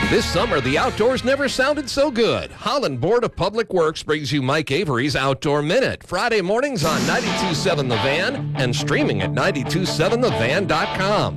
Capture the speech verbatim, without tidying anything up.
This summer, the outdoors never sounded so good. Holland Board of Public Works brings you Mike Avery's Outdoor Minute, Friday mornings on ninety-two point seven The Van and streaming at ninety two seven the van dot com.